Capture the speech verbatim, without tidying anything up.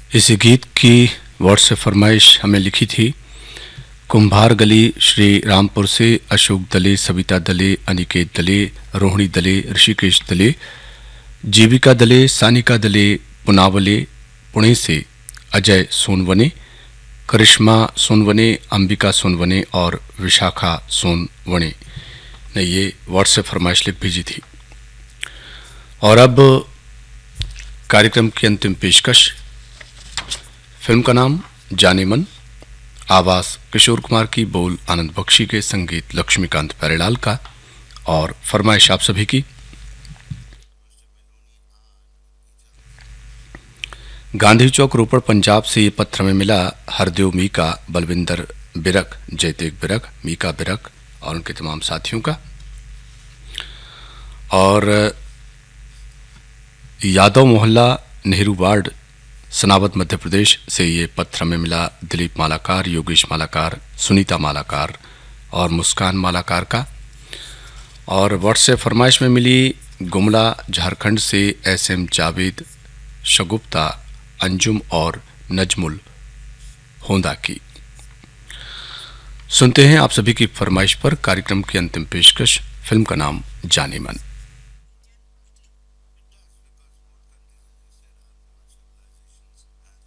इस गीत की व्हाट्सएप फरमाइश हमें लिखी थी कुंभार गली श्री रामपुर से अशोक दले, सविता दले, अनिकेत दले, रोहिणी दले, ऋषिकेश दले, जीविका दले, सानिका दले, पुनावले पुणे से अजय सोनवने, करिश्मा सोनवने, अंबिका सोनवने और विशाखा सोनवने ने ये व्हाट्सएप फरमाइश लिख भेजी थी। और अब कार्यक्रम की अंतिम पेशकश। फिल्म का नाम जाने मन, आवाज किशोर कुमार की, बोल आनंद बख्शी के, संगीत लक्ष्मीकांत प्यारेलाल का और फरमाइश आप सभी की। गांधी चौक रोपड़ पंजाब से ये पत्र में मिला हरदेव मीका, बलविंदर बिरक, जयतेक बिरक, मीका बिरक और उनके तमाम साथियों का। और यादव मोहल्ला, नेहरू वार्ड, सनावद मध्य प्रदेश से ये पत्र में मिला दिलीप मालाकार, योगेश मालाकार, सुनीता मालाकार और मुस्कान मालाकार का। और व्हाट्सएप फरमाइश में मिली गुमला झारखंड से एस एम जावेद, शगुप्ता, अंजुम और नजमुल होंदा की। सुनते हैं आप सभी की फरमाइश पर कार्यक्रम की अंतिम पेशकश। फिल्म का नाम जाने मन।